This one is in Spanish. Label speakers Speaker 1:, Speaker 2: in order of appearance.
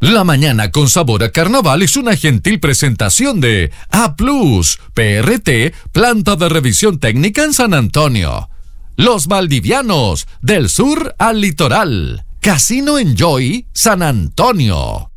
Speaker 1: La mañana con sabor a carnaval es una gentil presentación de A+, PRT, Planta de Revisión Técnica en San Antonio. Los Valdivianos, del sur al litoral. Casino Enjoy, San Antonio.